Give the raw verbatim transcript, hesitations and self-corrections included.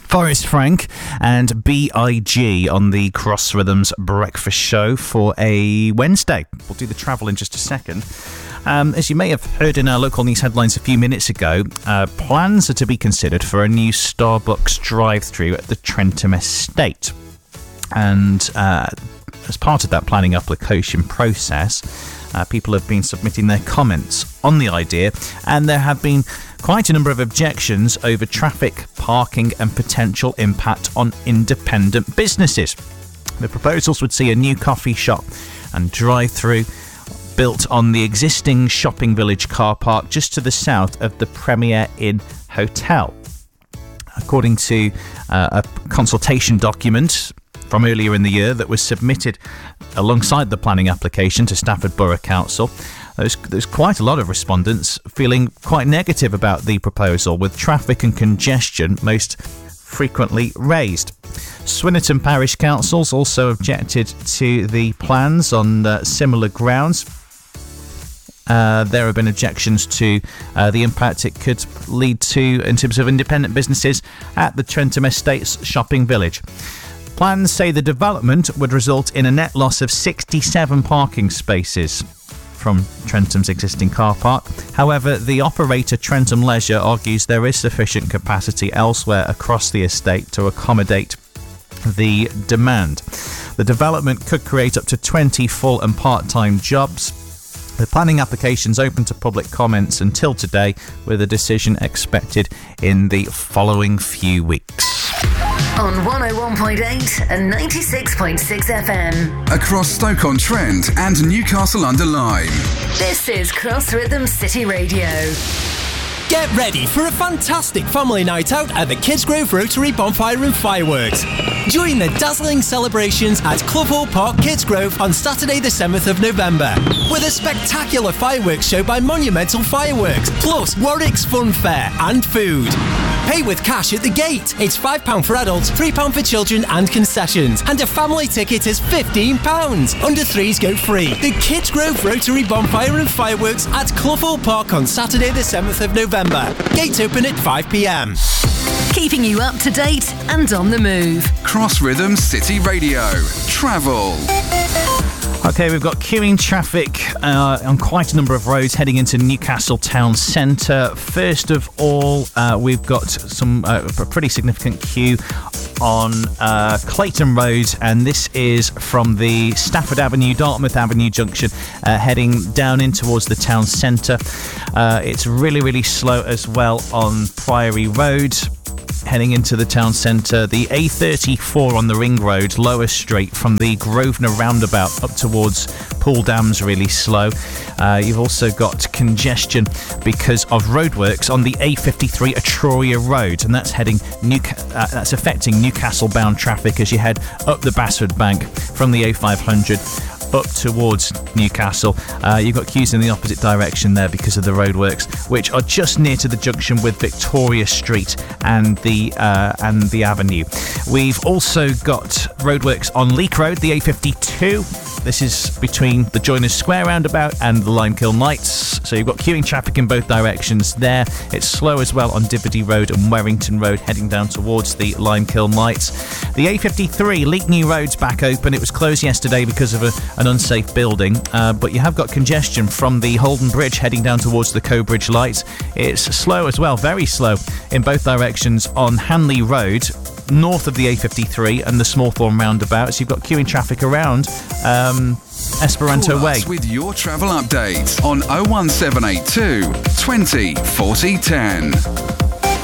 Forrest Frank and B I G on the Cross Rhythms Breakfast Show for a Wednesday. We'll do the travel in just a second. Um, as you may have heard in our local news headlines a few minutes ago, uh, plans are to be considered for a new Starbucks drive-through at the Trentham Estate. And uh, as part of that planning application process, uh, people have been submitting their comments on the idea, and there have been quite a number of objections over traffic, parking and potential impact on independent businesses. The proposals would see a new coffee shop and drive-through built on the existing shopping village car park just to the south of the Premier Inn Hotel. According to uh, a consultation document from earlier in the year that was submitted alongside the planning application to Stafford Borough Council, There's, there's quite a lot of respondents feeling quite negative about the proposal, with traffic and congestion most frequently raised. Swinnerton Parish Council's also objected to the plans on uh, similar grounds. Uh, there have been objections to uh, the impact it could lead to in terms of independent businesses at the Trentham Estates shopping village. Plans say the development would result in a net loss of sixty-seven parking spaces from Trentham's existing car park. However, the operator Trentham Leisure argues there is sufficient capacity elsewhere across the estate to accommodate the demand. The development could create up to twenty full and part-time jobs. The planning application's open to public comments until today, with a decision expected in the following few weeks. On one oh one point eight and ninety-six point six F M. Across Stoke-on-Trent and Newcastle under Lyme. This is Cross Rhythm City Radio. Get ready for a fantastic family night out at the Kidsgrove Rotary Bonfire and Fireworks. Join the dazzling celebrations at Clough Hall Park, Kidsgrove on Saturday the seventh of November with a spectacular fireworks show by Monumental Fireworks, plus Warwick's Fun Fair and food. Pay with cash at the gate. It's five pounds for adults, three pounds for children and concessions. And a family ticket is fifteen pounds. Under threes go free. The Kidsgrove Rotary Bonfire and Fireworks at Clough Hall Park on Saturday the seventh of November. Gates open at five p.m. Keeping you up to date and on the move. Cross Rhythm City Radio. Travel. OK, we've got queuing traffic uh, on quite a number of roads heading into Newcastle town centre. First of all, uh, we've got some uh, a pretty significant queue on uh, Clayton Road, and this is from the Stafford Avenue, Dartmouth Avenue junction, uh, heading down in towards the town centre. Uh, it's really, really slow as well on Priory Road, heading into the town centre. The A thirty-four on the Ring Road, lower straight from the Grosvenor roundabout up towards Poole Dam's really slow. Uh, you've also got congestion because of roadworks on the A fifty-three Etruria Road, and that's heading New uh, that's affecting Newcastle bound traffic as you head up the Bassford Bank from the A five hundred up towards Newcastle. Uh, you've got queues in the opposite direction there because of the roadworks, which are just near to the junction with Victoria Street and the uh, and the avenue. We've also got roadworks on Leek Road, the A fifty-two. This is between the Joiners Square roundabout and the Limekiln Lights. So you've got queuing traffic in both directions there. It's slow as well on Divity Road and Warrington Road, heading down towards the Limekiln Lights. The A fifty-three, Leek New Road's back open. It was closed yesterday because of a, an unsafe building, uh, but you have got congestion from the Holden Bridge heading down towards the Cobridge Lights. It's slow as well, very slow in both directions on Hanley Road, north of the A fifty-three and the Smallthorne roundabouts. You've got queuing traffic around um, Esperanto Call Way. us with your travel updates on oh one seven eight two twenty forty ten.